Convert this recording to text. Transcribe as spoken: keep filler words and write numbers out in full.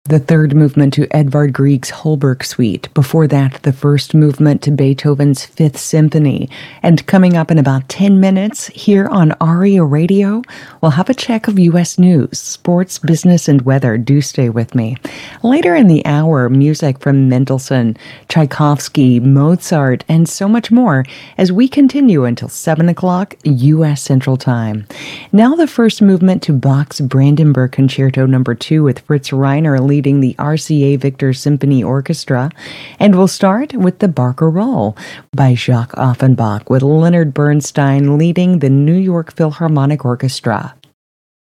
The third movement to Edvard Grieg's Holberg Suite. Before that, the first movement to Beethoven's Fifth Symphony. And coming up in about ten minutes, here on ARIA Radio, we'll have a check of U S news, sports, business, and weather. Do stay with me. Later in the hour, music from Mendelssohn, Tchaikovsky, Mozart, and so much more as we continue until seven o'clock U S Central Time. Now the first movement to Bach's Brandenburg Concerto Number two with Fritz Reiner leading the R C A Victor Symphony Orchestra. And we'll start with the Barcarolle by Jacques Offenbach with Leonard Bernstein leading the New York Philharmonic Orchestra.